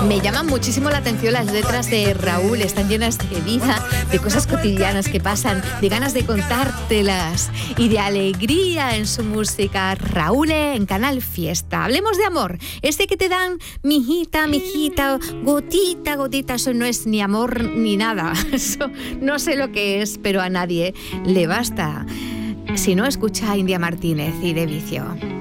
Me llaman muchísimo la atención las letras de Raúl, están llenas de vida, de cosas cotidianas que pasan, de ganas de contártelas y de alegría en su música. Raúl en Canal Fiesta. Hablemos de amor, ese que te dan mijita, mijita, gotita, gotita, eso no es ni amor ni nada, eso no sé lo que es, pero a nadie le basta. Si no, escucha a India Martínez y De Vicio.